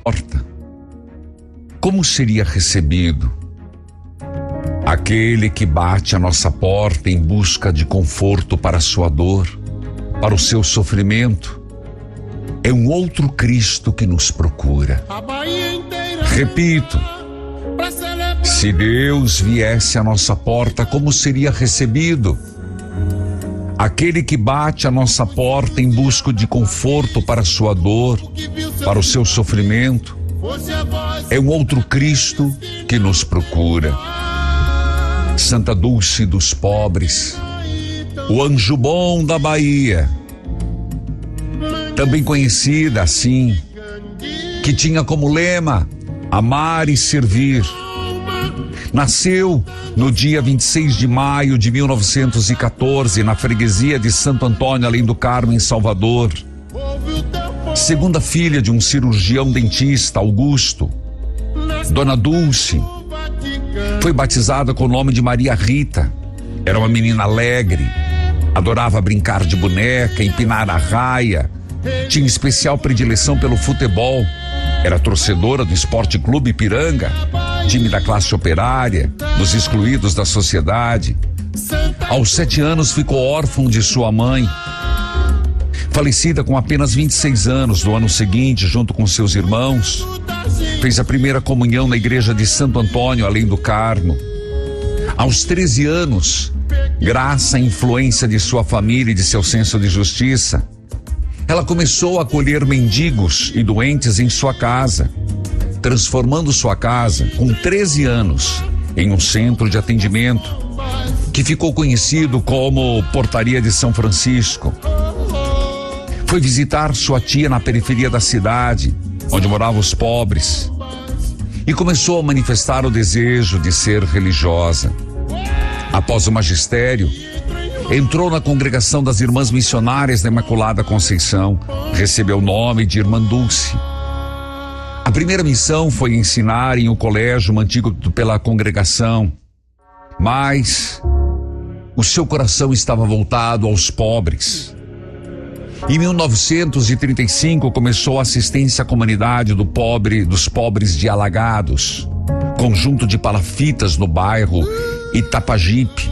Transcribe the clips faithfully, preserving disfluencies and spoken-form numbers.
porta, como seria recebido? Aquele que bate à nossa porta em busca de conforto para a sua dor, para o seu sofrimento, é um outro Cristo que nos procura. Repito, se Deus viesse à nossa porta, como seria recebido? Aquele que bate à nossa porta em busca de conforto para a sua dor, para o seu sofrimento, é um outro Cristo que nos procura. Santa Dulce dos pobres, o anjo bom da Bahia, também conhecida assim, que tinha como lema amar e servir. Nasceu no dia vinte e seis de maio de mil novecentos e quatorze, na freguesia de Santo Antônio, além do Carmo, em Salvador. Segunda filha de um cirurgião dentista, Augusto. Dona Dulce foi batizada com o nome de Maria Rita. Era uma menina alegre, adorava brincar de boneca, empinar a raia, tinha especial predileção pelo futebol, era torcedora do Esporte Clube Ipiranga, time da classe operária, dos excluídos da sociedade. Aos sete anos ficou órfã de sua mãe, falecida com apenas vinte e seis anos. No ano seguinte, junto com seus irmãos, fez a primeira comunhão na igreja de Santo Antônio, além do Carmo. Aos treze anos, graças à influência de sua família e de seu senso de justiça, ela começou a acolher mendigos e doentes em sua casa, transformando sua casa, com treze anos, em um centro de atendimento que ficou conhecido como Portaria de São Francisco. Foi visitar sua tia na periferia da cidade, onde moravam os pobres, e começou a manifestar o desejo de ser religiosa. Após o magistério, entrou na congregação das Irmãs Missionárias da Imaculada Conceição, recebeu o nome de Irmã Dulce. A primeira missão foi ensinar em um colégio mantido pela congregação, mas o seu coração estava voltado aos pobres. Em mil novecentos e trinta e cinco começou a assistência à comunidade do pobre, dos pobres de Alagados, conjunto de palafitas no bairro Itapajipe.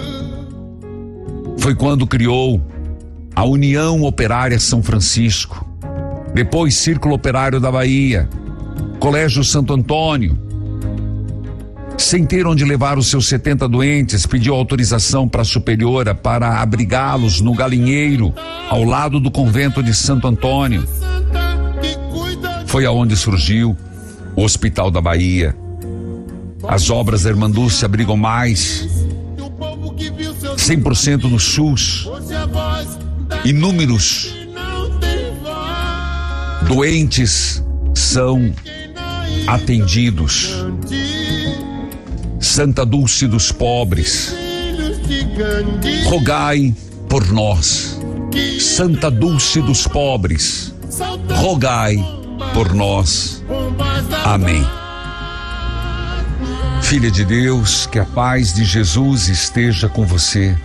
Foi quando criou a União Operária São Francisco, depois Círculo Operário da Bahia, Colégio Santo Antônio. Sem ter onde levar os seus setenta doentes, pediu autorização para a superiora para abrigá-los no galinheiro, ao lado do convento de Santo Antônio. Foi aonde surgiu o Hospital da Bahia. As obras da Irmã Dulce abrigam mais, cem por cento no SUS. Inúmeros doentes são atendidos. Santa Dulce dos pobres, rogai por nós. Santa Dulce dos pobres, rogai por nós. Amém. Filha de Deus, que a paz de Jesus esteja com você.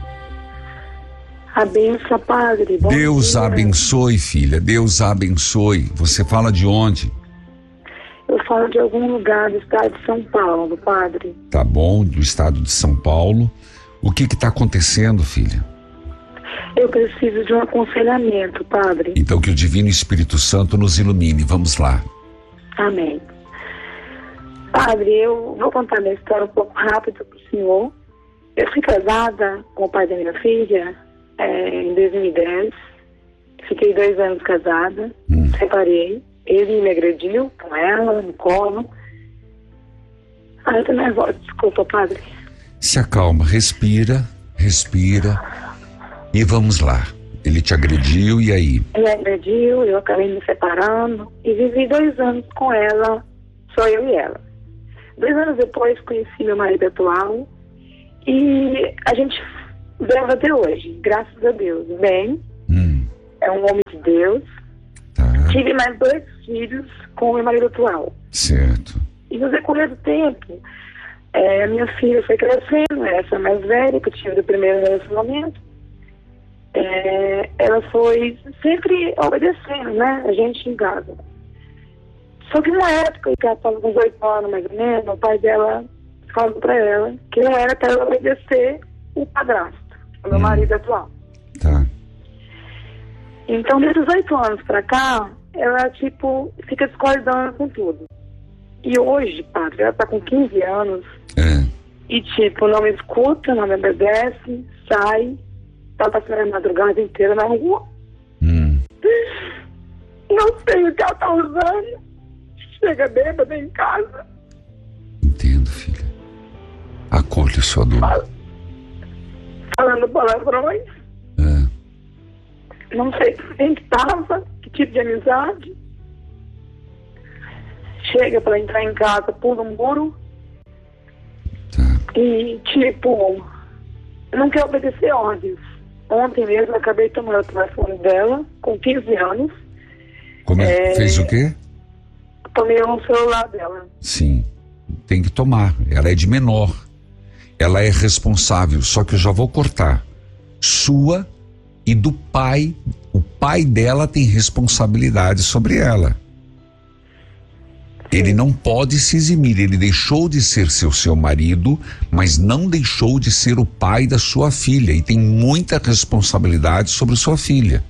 A benção, Padre. Bom Deus dia. a abençoe, filha. Deus a abençoe. Você fala de onde? Eu falo de algum lugar do estado de São Paulo, Padre. Tá bom, do estado de São Paulo. O que que tá acontecendo, filha? Eu preciso de um aconselhamento, Padre. Então que o Divino Espírito Santo nos ilumine. Vamos lá. Amém. Padre, eu vou contar minha história um pouco rápido para o senhor. Eu fui casada com o pai da minha filha é, em dois mil e dez. Fiquei dois anos casada, hum. separei. Ele me agrediu com ela, no colo. Ah, eu tô nervosa, desculpa, Padre. Se acalma, respira, respira e vamos lá. Ele te agrediu e aí? Ele agrediu, eu acabei me separando e vivi dois anos com ela, só eu e ela. Dois anos depois conheci meu marido atual e a gente vive até hoje, graças a Deus. Bem, hum. é um homem de Deus. Tá. Tive mais dois filhos com o meu marido atual. Certo. E no decorrer do tempo, é, a minha filha foi crescendo, essa mais velha, que eu tive do primeiro relacionamento. É, ela foi sempre obedecendo, né? A gente em casa. Só que na época que ela estava com oito anos, mais ou menos, o pai dela falou pra ela que era para ela obedecer o padrasto, o meu hum. marido atual. Tá. Então, desses oito anos pra cá, ela, tipo, fica discordando com tudo. E hoje, padre, ela tá com quinze anos é. e, tipo, não me escuta, não me obedece, sai, tá passando a madrugada inteira na rua. Hum. Não sei o que ela tá usando. Chega bêbada em casa. Entendo, filha. Acolhe sua dor. Fala, falando palavrões. É. Não sei quem que tava, que tipo de amizade. Chega pra entrar em casa, pula um muro. Tá. E, tipo, não quer obedecer ordens. Ontem mesmo eu acabei tomando o telefone dela, com quinze anos. Como é? É... Fez o quê? Tomei um celular dela. Sim, tem que tomar. Ela é de menor. Ela é responsável, só que eu já vou cortar. Sua e do pai. O pai dela tem responsabilidade sobre ela. Ele não pode se eximir. Ele deixou de ser seu, seu marido, mas não deixou de ser o pai da sua filha. E tem muita responsabilidade sobre sua filha.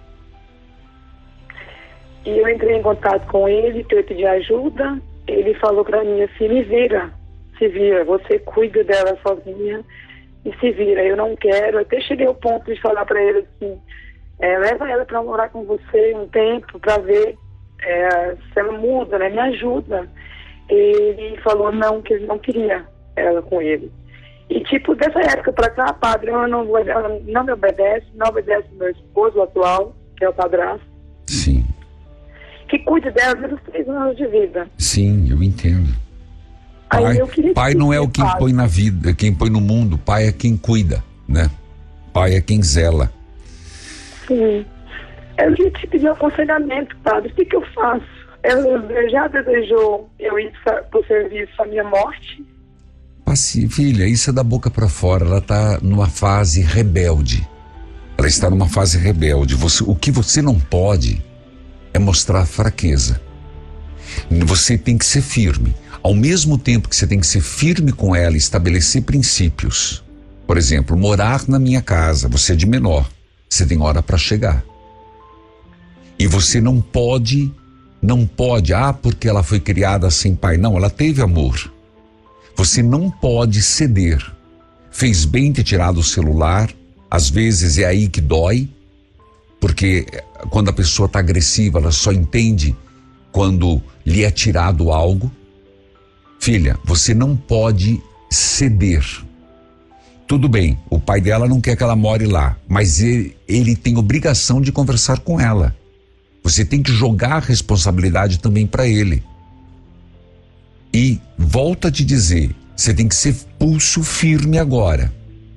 E eu entrei em contato com ele, que eu pedi ajuda. Ele falou pra mim assim, me vira, se vira, você cuida dela sozinha e se vira, eu não quero. Até cheguei ao ponto de falar pra ele assim, é, leva ela pra morar com você um tempo, pra ver é, se ela muda, né, me ajuda. Ele falou não, que ele não queria ela com ele. E tipo, dessa época pra cá, padre, ela não, ela não me obedece, não obedece meu esposo atual, que é o padrasto. Sim. Que cuide dela desde os três anos de vida. Sim, eu entendo. Pai, Aí eu queria pai não é o quem põe na vida, quem põe no mundo, pai é quem cuida, né? Pai é quem zela. Sim. Eu queria te pedir um aconselhamento, padre. O que, que eu faço? Ela já desejou eu ir para o serviço à minha morte? Passe, filha, isso é da boca para fora. Ela está numa fase rebelde. Ela está numa fase rebelde. Você, o que você não pode é mostrar fraqueza. Você tem que ser firme. Ao mesmo tempo que você tem que ser firme com ela e estabelecer princípios. Por exemplo, morar na minha casa. Você é de menor. Você tem hora para chegar. E você não pode, não pode, ah, porque ela foi criada sem pai. Não, ela teve amor. Você não pode ceder. Fez bem ter tirado o celular. Às vezes é aí que dói. Porque quando a pessoa está agressiva, ela só entende quando lhe é tirado algo. Filha, você não pode ceder. Tudo bem, o pai dela não quer que ela more lá, mas ele, ele tem obrigação de conversar com ela. Você tem que jogar a responsabilidade também para ele. E volto a te dizer, você tem que ser pulso firme agora.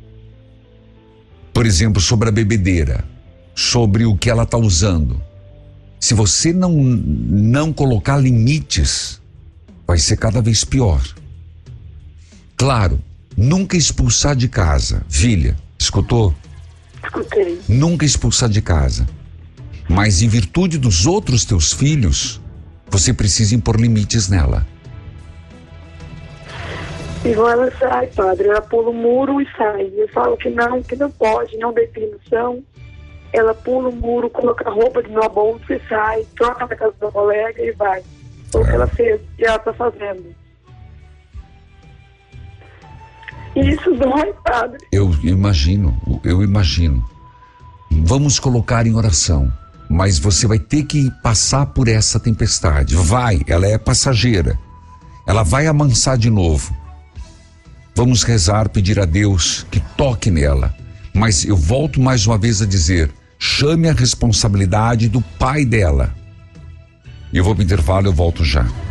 Por exemplo, sobre a bebedeira, sobre o que ela está usando. Se você não, não colocar limites, vai ser cada vez pior. Claro, nunca expulsar de casa. Filha, escutou? Escutei. Nunca expulsar de casa. Mas em virtude dos outros teus filhos, você precisa impor limites nela. Igual ela sai, padre, ela pula o muro e sai. Eu falo que não, que não pode, não dê permissão. Ela pula o muro, coloca a roupa de uma bolsa e sai, troca na casa da colega e vai. Foi o que ela fez e ela tá fazendo. E isso dói, padre. Eu imagino, eu imagino. Vamos colocar em oração, mas você vai ter que passar por essa tempestade. Vai, ela é passageira. Ela vai amansar de novo. Vamos rezar, pedir a Deus que toque nela. Mas eu volto mais uma vez a dizer, chame a responsabilidade do pai dela. Eu vou pro intervalo, eu volto já.